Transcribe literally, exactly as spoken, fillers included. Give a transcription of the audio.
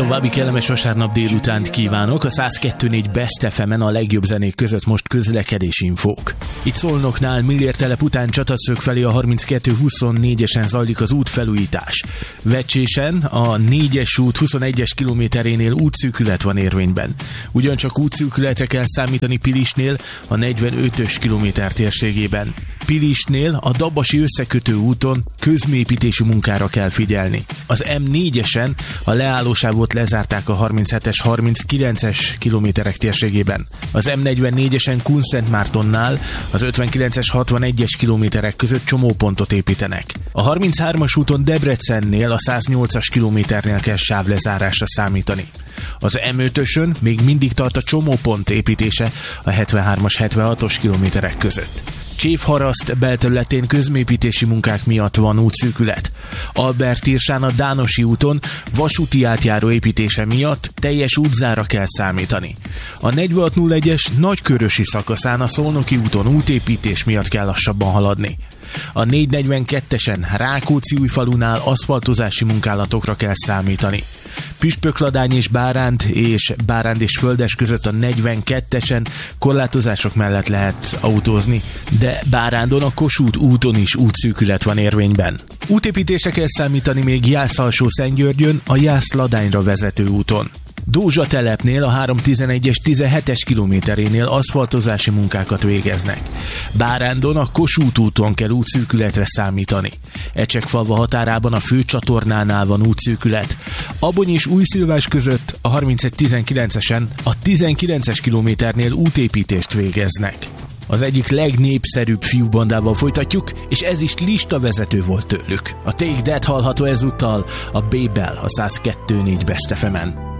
További kellemes vasárnap délutánt kívánok. A száz kettő négy Best ef emen a legjobb zenék között most közlekedési infók. Itt Szolnoknál Millér telep után Csataszög felé a harminckettő huszonnégyesen zajlik az útfelújítás. Vecsésen a négyes út huszonegyes kilométerénél útszűkület van érvényben. Ugyancsak útszűkületre kell számítani Pilisnél a negyvenötös kilométer térségében. Pilisnél a Dabasi összekötő úton közműépítési munkára kell figyelni. Az em négyesen a leállósávot lezárták a harminchetes harminckilences kilométerek térségében. Az em negyvennégyesen Kunszentmártonnál az ötvenkilences hatvanegyes kilométerek között csomópontot építenek. A harminchármas úton Debrecennél a száznyolcas kilométernél kell sávlezárásra számítani. Az em ötösön még mindig tart a csomópont építése a hetvenhármas hetvenhatos kilométerek között. Csévharaszt belterületén közműépítési munkák miatt van útszűkület. Albert Irsán a Dánosi úton vasúti átjáró építése miatt teljes útzára kell számítani. A negyvenhat nulla egyes nagykörösi szakaszán a Szolnoki úton útépítés miatt kell lassabban haladni. A négyszáznegyvenkettesen Rákóczi-Újfalunál aszfaltozási munkálatokra kell számítani. Püspökladány és Báránd és Báránd és Földes között a negyvenkettesen korlátozások mellett lehet autózni, de Bárándon a Kossuth úton is útszűkület van érvényben. Útépítésre kell számítani még Jász-Alsó-Szentgyörgyön a Jász-Ladányra vezető úton. Dózsa telepnél a háromszáztizenegyes tizenhetes kilométerénél aszfaltozási munkákat végeznek. Bárándon a Kossuth úton kell útszűkületre számítani. Ecsekfalva határában a főcsatornánál van útszűkület. Abony és Újszilvás között a harmincegy tizenkilencesen a tizenkilences kilométernél útépítést végeznek. Az egyik legnépszerűbb fiúbandával folytatjuk, és ez is listavezető volt tőlük. A Take That hallható ezúttal a Babel a száz kettő négy Best ef emen.